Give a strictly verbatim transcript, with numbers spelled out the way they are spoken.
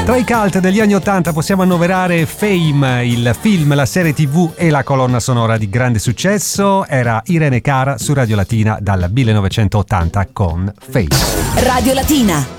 Tra i cult degli anni ottanta possiamo annoverare Fame, il film, la serie tivù e la colonna sonora di grande successo. Era Irene Cara su Radio Latina dal millenovecentottanta con Fame. Radio Latina.